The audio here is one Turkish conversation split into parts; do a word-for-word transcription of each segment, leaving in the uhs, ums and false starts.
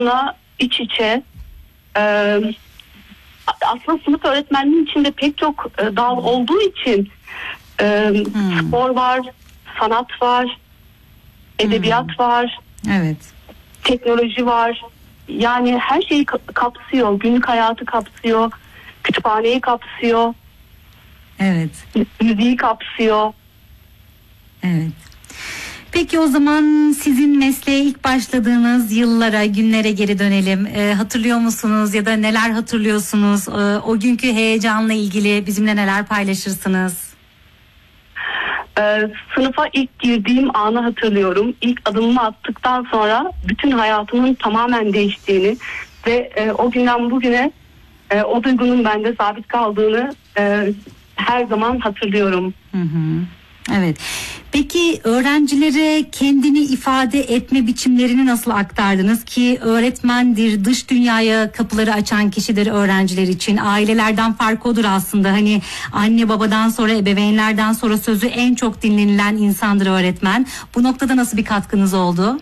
iç içe. Ee, aslında sınıf öğretmenliğinin içinde pek çok e, dal olduğu için e, hmm. spor var, sanat var, edebiyat hmm. var, evet, teknoloji var. Yani her şeyi kapsıyor, günlük hayatı kapsıyor, kütüphaneyi kapsıyor, evet, müziği kapsıyor. Evet. Peki o zaman sizin mesleğe ilk başladığınız yıllara, günlere geri dönelim. Ee, hatırlıyor musunuz ya da neler hatırlıyorsunuz? Ee, o günkü heyecanla ilgili bizimle neler paylaşırsınız? Ee, sınıfa ilk girdiğim anı hatırlıyorum. İlk adımımı attıktan sonra bütün hayatımın tamamen değiştiğini ve e, o günden bugüne e, o duygunun bende sabit kaldığını e, her zaman hatırlıyorum. Hı hı. Evet. Peki öğrencilere kendini ifade etme biçimlerini nasıl aktardınız ki öğretmendir, dış dünyaya kapıları açan kişidir öğrenciler için. Ailelerden farkı odur aslında. Hani anne babadan sonra, ebeveynlerden sonra sözü en çok dinlenilen insandır öğretmen. Bu noktada nasıl bir katkınız oldu?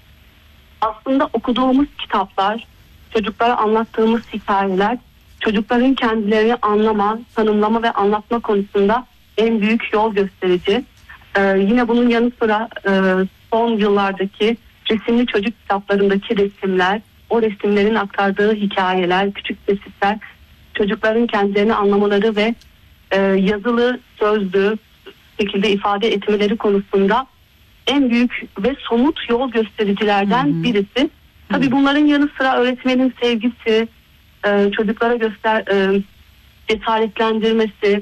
Aslında okuduğumuz kitaplar, çocuklara anlattığımız hikayeler, çocukların kendilerini anlama, tanımlama ve anlatma konusunda en büyük yol gösterici. Ee, yine bunun yanı sıra e, son yıllardaki resimli çocuk kitaplarındaki resimler, o resimlerin aktardığı hikayeler, küçük kesitler, çocukların kendilerini anlamaları ve e, yazılı, sözlü şekilde ifade etmeleri konusunda en büyük ve somut yol göstericilerden hı hı. birisi. Tabii bunların yanı sıra öğretmenin sevgisi, e, çocuklara göster e, cesaretlendirmesi,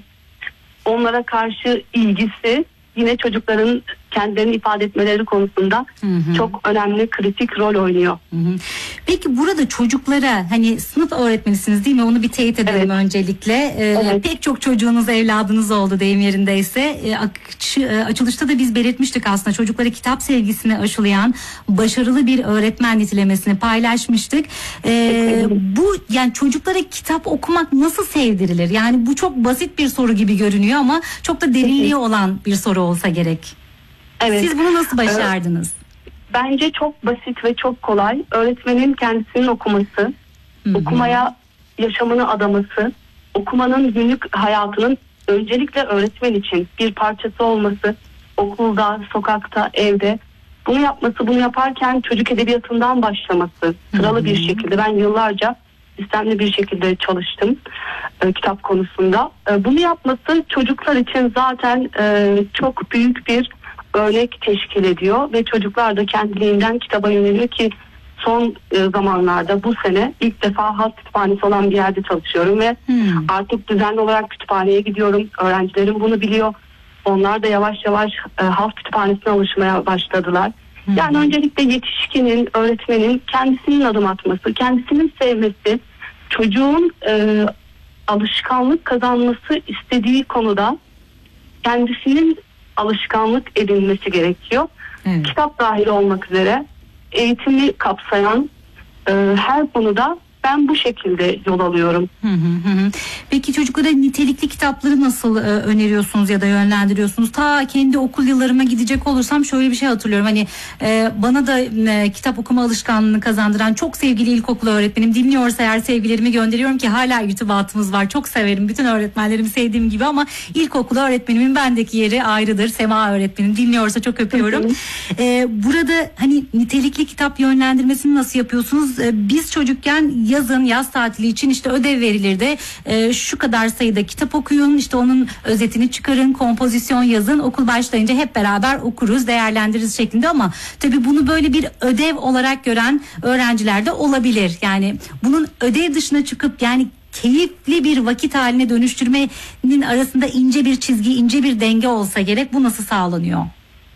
onlara karşı ilgisi yine çocukların kendilerini ifade etmeleri konusunda hı hı. çok önemli, kritik rol oynuyor. Hı hı. Peki burada çocuklara, hani sınıf öğretmenisiniz değil mi? Onu bir teyit edelim evet. öncelikle. Ee, evet. Pek çok çocuğunuz, evladınız oldu deyim yerindeyse. Ee, aç, açılışta da biz belirtmiştik aslında, çocuklara kitap sevgisini aşılayan başarılı bir öğretmen nitelemesini paylaşmıştık. Ee, bu yani çocuklara kitap okumak nasıl sevdirilir? Yani bu çok basit bir soru gibi görünüyor ama çok da derinliği olan bir soru olsa gerek. Evet. Siz bunu nasıl başardınız? Bence çok basit ve çok kolay. Öğretmenin kendisinin okuması, hı-hı. okumaya yaşamını adaması, okumanın günlük hayatının öncelikle öğretmen için bir parçası olması, okulda, sokakta, evde bunu yapması, bunu yaparken çocuk edebiyatından başlaması, sıralı hı-hı. bir şekilde. Ben yıllarca sistemli bir şekilde çalıştım e, kitap konusunda. E, bunu yapması çocuklar için zaten e, çok büyük bir örnek teşkil ediyor ve çocuklar da kendiliğinden kitaba yöneliyor ki son e, zamanlarda bu sene ilk defa halk kütüphanesi olan bir yerde çalışıyorum ve hmm. artık düzenli olarak kütüphaneye gidiyorum. Öğrencilerim bunu biliyor. Onlar da yavaş yavaş e, halk kütüphanesine alışmaya başladılar. Hmm. Yani öncelikle yetişkinin, öğretmenin kendisinin adım atması, kendisinin sevmesi, çocuğun e, alışkanlık kazanması istediği konuda kendisinin alışkanlık edinmesi gerekiyor. Evet. Kitap dahil olmak üzere eğitimi kapsayan e, her konuda ben bu şekilde yol alıyorum. Hı hı hı. Peki çocuklara nitelikli kitapları nasıl e, öneriyorsunuz ya da yönlendiriyorsunuz? Ta kendi okul yıllarıma gidecek olursam şöyle bir şey hatırlıyorum. Hani e, bana da e, kitap okuma alışkanlığını kazandıran çok sevgili ilkokul öğretmenim, dinliyorsa eğer sevgilerimi gönderiyorum ki hala irtibatımız var. Çok severim. Bütün öğretmenlerimi sevdiğim gibi ama ilkokul öğretmenimin bendeki yeri ayrıdır. Sema öğretmenim dinliyorsa çok öpüyorum. Hı hı. E, burada hani nitelikli kitap yönlendirmesini nasıl yapıyorsunuz? E, biz çocukken yazın, yaz tatili için işte ödev verilirdi. E, şu kadar sayıda kitap okuyun, işte onun özetini çıkarın, kompozisyon yazın, okul başlayınca hep beraber okuruz, değerlendiririz şeklinde ama tabii bunu böyle bir ödev olarak gören öğrenciler de olabilir. Yani bunun ödev dışına çıkıp yani keyifli bir vakit haline dönüştürmenin arasında ince bir çizgi, ince bir denge olsa gerek. Bu nasıl sağlanıyor?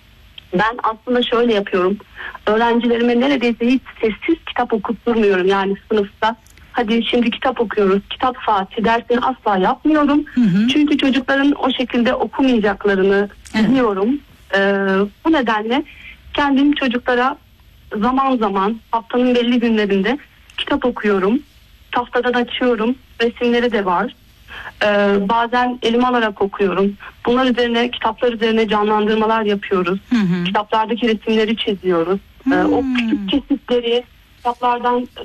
Ben aslında şöyle yapıyorum. Öğrencilerime neredeyse hiç sessiz kitap okutturmuyorum yani sınıfta. Hadi şimdi kitap okuyoruz, kitap saati dersini asla yapmıyorum. Hı hı. Çünkü çocukların o şekilde okumayacaklarını evet. biliyorum. Ee, bu nedenle kendim çocuklara zaman zaman haftanın belli günlerinde kitap okuyorum. Tahtadan açıyorum, resimleri de var. Ee, bazen elime alarak okuyorum. Bunlar üzerine, kitaplar üzerine canlandırmalar yapıyoruz. Hı hı. Kitaplardaki resimleri çiziyoruz. Ee, o küçük kesitleri kitaplardan